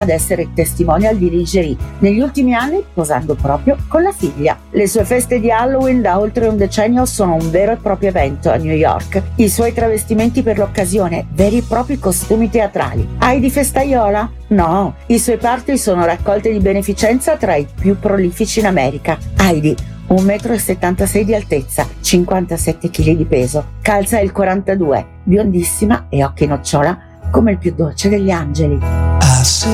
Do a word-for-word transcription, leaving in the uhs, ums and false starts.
ad essere testimonial di lingerie, negli ultimi anni posando proprio con la figlia. Le sue feste di Halloween da oltre un decennio sono un vero e proprio evento a New York. I suoi travestimenti per l'occasione, veri e propri costumi teatrali. Heidi festaiola? No, i suoi party sono raccolte di beneficenza tra i più prolifici in America. Heidi, un metro e settantasei di altezza, cinquantasette chili di peso, calza il quarantadue, biondissima e occhi nocciola come il più dolce degli angeli.